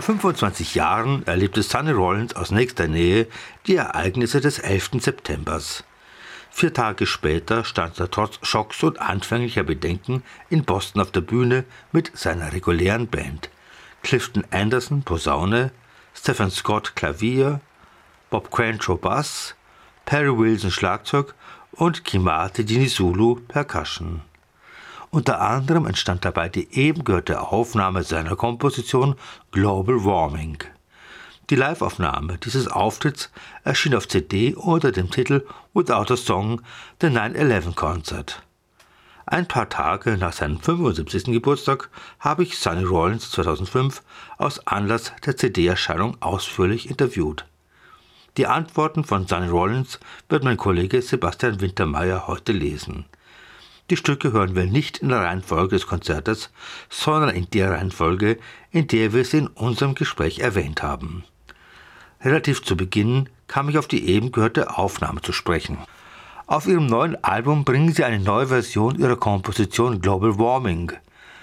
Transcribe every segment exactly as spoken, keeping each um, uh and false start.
Vor fünfundzwanzig Jahren erlebte Sonny Rollins aus nächster Nähe die Ereignisse des elften Septembers. Vier Tage später stand er trotz Schocks und anfänglicher Bedenken in Boston auf der Bühne mit seiner regulären Band. Clifton Anderson Posaune, Stephen Scott Klavier, Bob Quantrill Bass, Perry Wilson Schlagzeug und Kimati Dinizulu Percussion. Unter anderem entstand dabei die eben gehörte Aufnahme seiner Komposition Global Warming. Die Liveaufnahme dieses Auftritts erschien auf C D unter dem Titel Without a Song The nine eleven Concert. Ein paar Tage nach seinem fünfundsiebzigsten Geburtstag habe ich Sonny Rollins zweitausendfünf aus Anlass der C D-Erscheinung ausführlich interviewt. Die Antworten von Sonny Rollins wird mein Kollege Sebastian Wintermeyer heute lesen. Die Stücke hören wir nicht in der Reihenfolge des Konzertes, sondern in der Reihenfolge, in der wir sie in unserem Gespräch erwähnt haben. Relativ zu Beginn kam ich auf die eben gehörte Aufnahme zu sprechen. Auf ihrem neuen Album bringen sie eine neue Version ihrer Komposition Global Warming.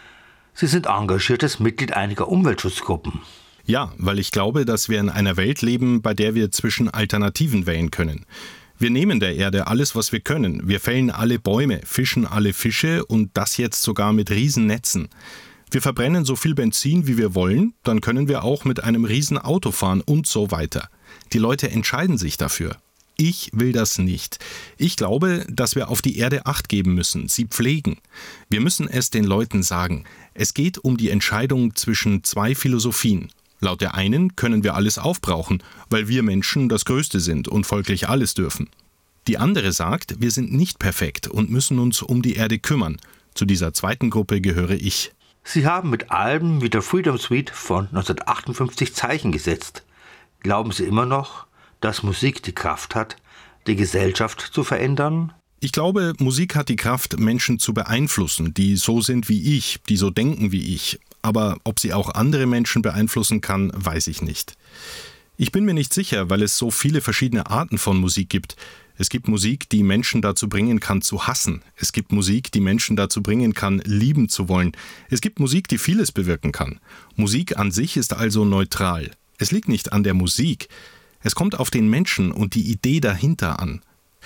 Sie sind engagiertes Mitglied einiger Umweltschutzgruppen. Ja, weil ich glaube, dass wir in einer Welt leben, bei der wir zwischen Alternativen wählen können. Wir nehmen der Erde alles, was wir können. Wir fällen alle Bäume, fischen alle Fische und das jetzt sogar mit Riesennetzen. Wir verbrennen so viel Benzin, wie wir wollen, dann können wir auch mit einem Riesenauto fahren und so weiter. Die Leute entscheiden sich dafür. Ich will das nicht. Ich glaube, dass wir auf die Erde Acht geben müssen, sie pflegen. Wir müssen es den Leuten sagen. Es geht um die Entscheidung zwischen zwei Philosophien. Laut der einen können wir alles aufbrauchen, weil wir Menschen das Größte sind und folglich alles dürfen. Die andere sagt, wir sind nicht perfekt und müssen uns um die Erde kümmern. Zu dieser zweiten Gruppe gehöre ich. Sie haben mit Alben wie der Freedom Suite von neunzehnhundertachtundfünfzig Zeichen gesetzt. Glauben Sie immer noch, dass Musik die Kraft hat, die Gesellschaft zu verändern? Ich glaube, Musik hat die Kraft, Menschen zu beeinflussen, die so sind wie ich, die so denken wie ich. Aber ob sie auch andere Menschen beeinflussen kann, weiß ich nicht. Ich bin mir nicht sicher, weil es so viele verschiedene Arten von Musik gibt. Es gibt Musik, die Menschen dazu bringen kann, zu hassen. Es gibt Musik, die Menschen dazu bringen kann, lieben zu wollen. Es gibt Musik, die vieles bewirken kann. Musik an sich ist also neutral. Es liegt nicht an der Musik. Es kommt auf den Menschen und die Idee dahinter an.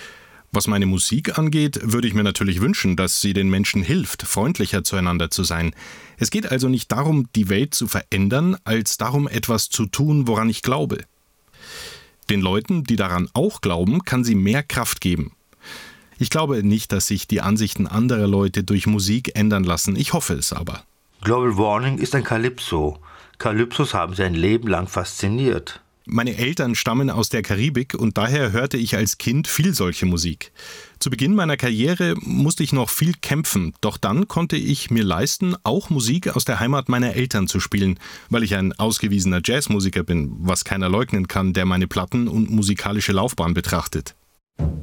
Was meine Musik angeht, würde ich mir natürlich wünschen, dass sie den Menschen hilft, freundlicher zueinander zu sein. Es geht also nicht darum, die Welt zu verändern, als darum, etwas zu tun, woran ich glaube. Den Leuten, die daran auch glauben, kann sie mehr Kraft geben. Ich glaube nicht, dass sich die Ansichten anderer Leute durch Musik ändern lassen. Ich hoffe es aber. Global Warming ist ein Calypso. Calypsos haben sie ein Leben lang fasziniert. Meine Eltern stammen aus der Karibik und daher hörte ich als Kind viel solche Musik. Zu Beginn meiner Karriere musste ich noch viel kämpfen, doch dann konnte ich mir leisten, auch Musik aus der Heimat meiner Eltern zu spielen, weil ich ein ausgewiesener Jazzmusiker bin, was keiner leugnen kann, der meine Platten und musikalische Laufbahn betrachtet.